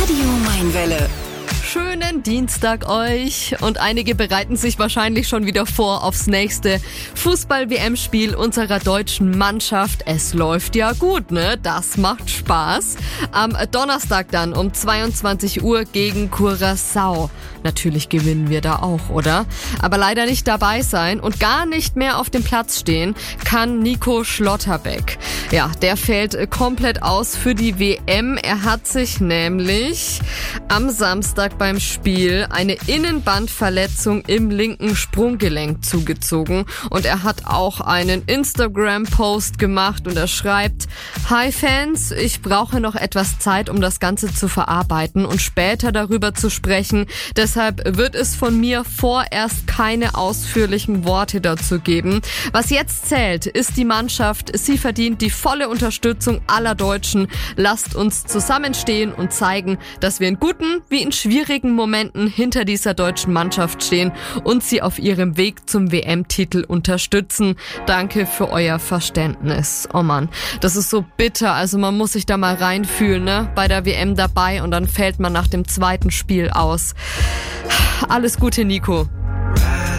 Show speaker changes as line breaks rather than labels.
Radio Mainwelle.
Schönen Dienstag euch und einige bereiten sich wahrscheinlich schon wieder vor aufs nächste Fußball-WM-Spiel unserer deutschen Mannschaft. Es läuft ja gut, ne? Das macht Spaß. Am Donnerstag dann um 22 Uhr gegen Curaçao. Natürlich gewinnen wir da auch, oder? Aber leider nicht dabei sein und gar nicht mehr auf dem Platz stehen kann Nico Schlotterbeck. Ja, der fällt komplett aus für die WM. Er hat sich nämlich am Samstag beim Spiel eine Innenbandverletzung im linken Sprunggelenk zugezogen und er hat auch einen Instagram-Post gemacht und er schreibt: Hi Fans, ich brauche noch etwas Zeit, um das Ganze zu verarbeiten und später darüber zu sprechen. Deshalb wird es von mir vorerst keine ausführlichen Worte dazu geben. Was jetzt zählt, ist die Mannschaft. Sie verdient die volle Unterstützung aller Deutschen. Lasst uns zusammenstehen und zeigen, dass wir in guten wie in schwierigen Momenten hinter dieser deutschen Mannschaft stehen und sie auf ihrem Weg zum WM-Titel unterstützen. Danke für euer Verständnis. Oh Mann, das ist so bitter. Also man muss sich da mal reinfühlen, ne? Bei der WM dabei und dann fällt man nach dem zweiten Spiel aus. Alles Gute, Nico.